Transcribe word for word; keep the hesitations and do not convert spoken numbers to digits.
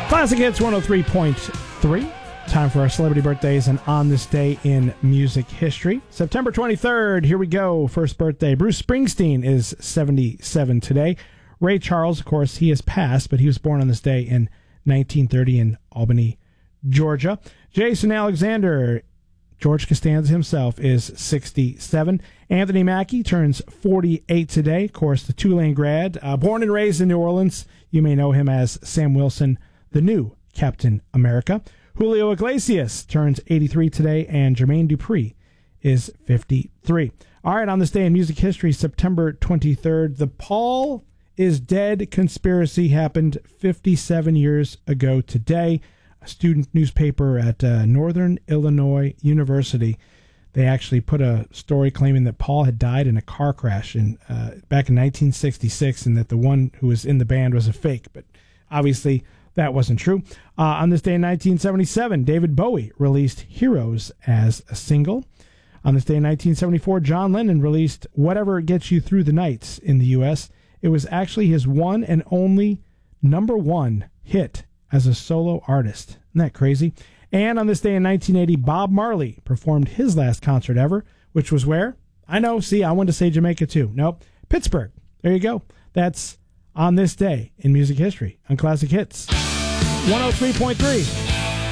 Classic Hits one oh three point three. Time for our celebrity birthdays and on this day in music history. September twenty-third, here we go. First birthday. Bruce Springsteen is seventy-seven today. Ray Charles, of course, he has passed, but he was born on this day in nineteen thirty in Albany, Georgia. Jason Alexander, George Costanza himself, is sixty-seven. Anthony Mackie turns forty-eight today. Of course, the Tulane grad. Uh, born and raised in New Orleans, you may know him as Sam Wilson, the new Captain America. Julio Iglesias turns eighty-three today, and Jermaine Dupri is fifty-three. All right, on this day in music history, September twenty-third, the Paul is Dead conspiracy happened fifty-seven years ago today. A student newspaper at uh, Northern Illinois University, they actually put a story claiming that Paul had died in a car crash in uh, back in nineteen sixty-six, and that the one who was in the band was a fake, but obviously that wasn't true. Uh, on this day in nineteen seventy-seven, David Bowie released Heroes as a single. On this day in nineteen seventy-four, John Lennon released Whatever Gets You Through the Nights in the U S. It was actually his one and only number one hit as a solo artist. Isn't that crazy? And on this day in nineteen eighty, Bob Marley performed his last concert ever, which was where? I know, see, I wanted to say Jamaica too. Nope, Pittsburgh. There you go. That's on this day in music history on Classic Hits one oh three point three.